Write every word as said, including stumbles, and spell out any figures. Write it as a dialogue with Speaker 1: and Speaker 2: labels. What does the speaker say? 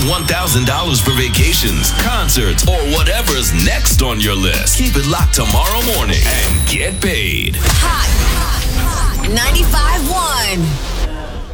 Speaker 1: one thousand dollars for vacations, concerts, or whatever's next on your list. Keep it locked tomorrow morning and get paid.
Speaker 2: Hot